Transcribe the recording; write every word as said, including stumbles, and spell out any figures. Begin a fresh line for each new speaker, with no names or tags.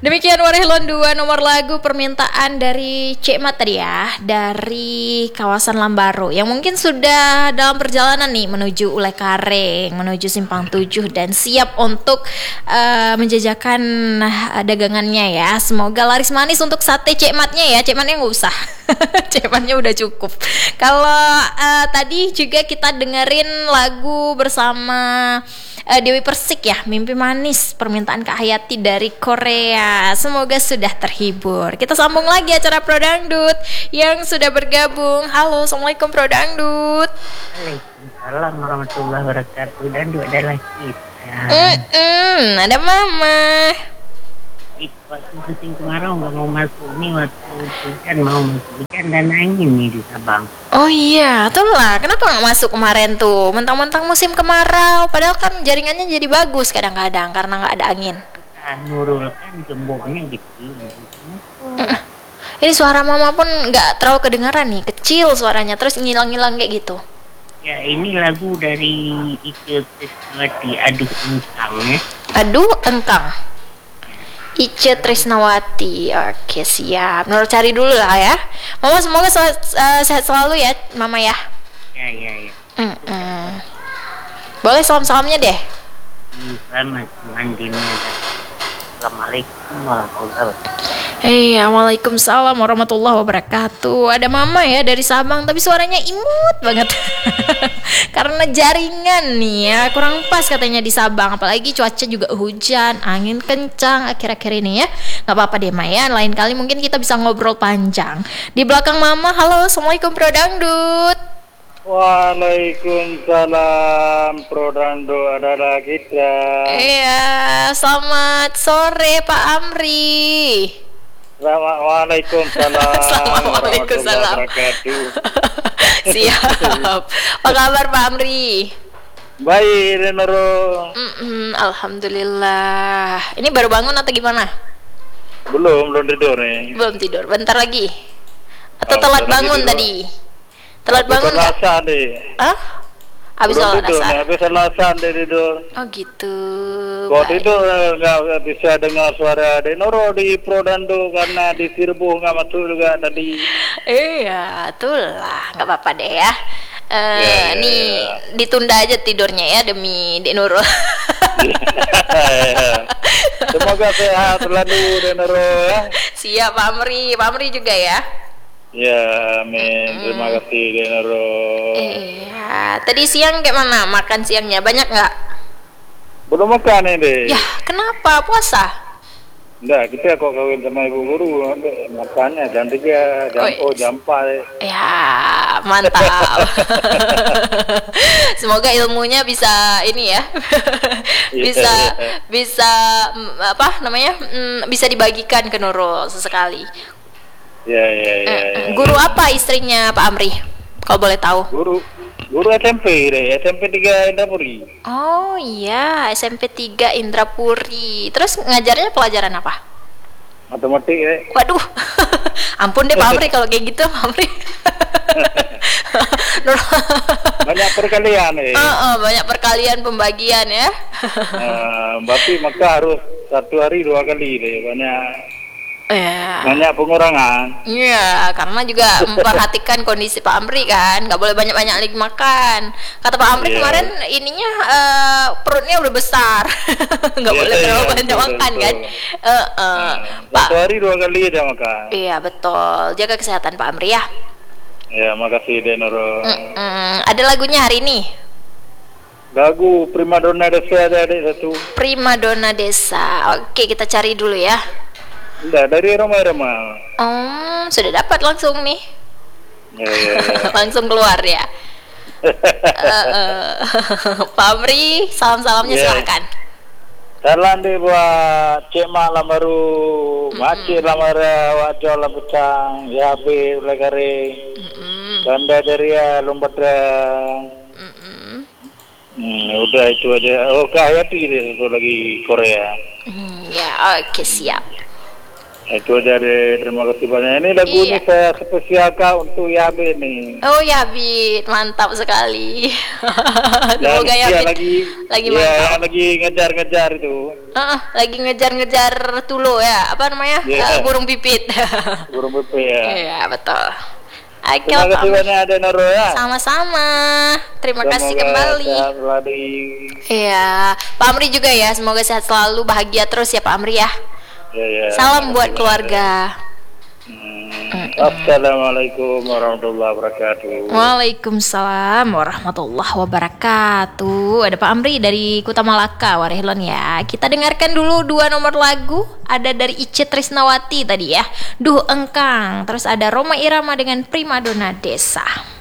Demikian Warhelon dua nomor lagu permintaan dari Cek Mat tadi ya, dari kawasan Lambaru yang mungkin sudah dalam perjalanan nih menuju Ulai Kareng, menuju Simpang Tujuh dan siap untuk uh, menjajakan uh, dagangannya ya. Semoga laris manis untuk sate Cek Matnya ya. Cek Matnya nggak usah. Cek Matnya udah cukup. Kalau uh, tadi juga kita dengerin lagu bersama uh, Dewi Persik ya, Mimpi Manis, permintaan Kak Hayati dari Korea. Semoga sudah terhibur. Kita sambung lagi acara Pro Dangdut yang sudah bergabung. Halo, Assalamualaikum Pro Dangdut.
Waalaikumsalam warahmatullahi wabarakatuh. Dangdut adalah kita.
Mm-mm, ada Mama.
Waktu musim kemarau nggak mau masuk nih, waktu hujan mau masuk hujan dan angin nih di Sabang.
Oh iya, tuh lah. Kenapa nggak masuk kemarin tuh? Mentang-mentang musim kemarau, padahal kan jaringannya jadi bagus kadang-kadang karena nggak ada angin.
Nah, Nurul kan gemboknya gitu.
Uh, ini suara Mama pun nggak terlalu kedengaran nih, kecil suaranya, terus ngilang-ngilang kayak gitu.
Ya ini lagu dari Ike Trisnawati, Aduh Engkang ya.
Aduh Engkang. Ice Trisnawati. Oke siap. Nur cari dulu lah ya. Mama semoga sel- uh, sehat selalu ya Mama ya.
Ya ya ya.
Mm-mm. Boleh salam-salamnya deh.
Selamat mandiri. Assalamualaikum warahmatullahi wabarakatuh.
Iya, waalaikumsalam warahmatullahi wabarakatuh. Ada Mama ya dari Sabang, tapi suaranya imut banget. Karena jaringan nih ya, kurang pas katanya di Sabang. Apalagi cuaca juga hujan, angin kencang akhir-akhir ini ya. Gak apa-apa deh Maya, lain kali mungkin kita bisa ngobrol panjang. Di belakang Mama, halo, Assalamualaikum Pro Dangdut.
Waalaikumsalam, Pro Dangdut adalah kita.
Iya, selamat sore Pak Amri.
Waalaikumsalam.
Waalaikumsalam. Siap. Apa kabar Pak Amri?
Baik, Renoro.
Mm-mm, Alhamdulillah. Ini baru bangun atau gimana?
Belum, belum tidur nih.
Belum tidur. Bentar lagi. Atau
Oh,
telat
bentar lagi
bangun
tidur.
tadi? Telat
Habis
bangun nggak?
Selasa deh.
Hah? Habis
Belum
sholat
tidur nih,
asar.
habis Selasa deh tidur.
Oh gitu.
Kalau
Baik.
tidur nggak bisa dengar suara Denoro di Pro Dangdut karena di Sirbo nggak masuk juga tadi.
Iya, itulah. Nggak apa-apa deh ya. Eh,
Ya, ya,
nih
ya.
ditunda aja tidurnya ya demi Dek Nurul.
Semoga sehat selalu Denoro ya.
Siap Pak Amri, Pak Amri juga ya.
Ya, amin. Terima kasih Denoro.
Iya, tadi siang kayak mana? Makan siangnya banyak nggak?
Belum makan ini.
Ya, kenapa puasa?
Enggak, kita kok kawin sama ibu guru, makannya jam tiga, jam
Oh,
oh, jam empat.
Ya, mantap. Semoga ilmunya bisa ini ya, bisa bisa mm, apa namanya, mm, bisa dibagikan ke Nurul sesekali.
Ya, ya, ya,
Eh,
ya.
Guru apa istrinya Pak Amri? Kalau boleh tahu.
Guru, guru S M P deh, S M P tiga Indrapuri.
Oh iya, S M P tiga Indrapuri. Terus ngajarnya pelajaran apa?
Matematik deh.
Waduh, ampun deh Pak Amri kalau kayak gitu Pak Amri.
Banyak perkalian nih.
Oh, oh, banyak perkalian pembagian ya.
Nah, berarti maka harus satu hari dua kali deh, banyak
Ya,
banyak pengurangan.
iya, karena juga memperhatikan kondisi Pak Amri kan, nggak boleh banyak-banyak lagi makan. Kata Pak Amri
Iya.
kemarin ininya eh, perutnya udah besar, nggak
Iya,
boleh
iya,
terlalu
betul,
banyak makan
betul.
kan. Eh, eh, Pak,
Satu hari dua kali aja makan.
iya betul, jaga kesehatan Pak Amri ya.
Ya, makasih Denoro.
Mm-mm. Ada lagunya hari ini,
Lagu Primadona Desa ada adik satu.
Primadona Desa. Oke, kita cari dulu ya.
Enggak, dari Roma-Roma.
Oh, sudah dapat langsung nih.
Ya, ya, ya.
Langsung keluar ya. Eh, eh. Pak Amri, salam-salamnya
Iya.
silahkan.
Salam deh buat Cek Mak Lambaru, Macik Lamara, Wajah Lampecang, Yabe, Ulekare,
Mm-mm.
Ganda Daria, Lombatra.
Mm-mm.
Hmm, udah itu aja. Oh, Kak Hayati deh, itu lagi Korea.
Hmm, ya, oke siap.
Itu dari terima kasih banyak. Ini lagu ini
Iya.
saya spesialkan untuk Yabe nih.
Oh ya Bit, mantap sekali.
Dan
Semoga ya
dia
Bit
lagi,
lagi
ya,
mantap.
yang lagi ngejar-ngejar itu.
Heeh, lagi ngejar-ngejar tulo ya, apa namanya?
Iya.
Eh, burung pipit.
Burung Pepe ya.
Iya, betul. Oke,
Terima
Pak
kasih
Amri.
banyak ada Noro ya.
Sama-sama. Terima kasih
Semoga
kembali.
sehat selalu.
Iya, Pak Amri juga ya. Semoga sehat selalu, bahagia terus ya Pak Amri ya.
Ya, ya.
Salam
Terima
buat
kasih
keluarga.
banyak. Hmm. Assalamualaikum warahmatullahi wabarakatuh.
Waalaikumsalam warahmatullahi wabarakatuh. Ada Pak Amri dari Kuta Malaka, Warehlon ya. Kita dengarkan dulu dua nomor lagu. Ada dari Ice Trisnawati tadi ya, Duh Engkang. Terus ada Roma Irama dengan Primadona Desa.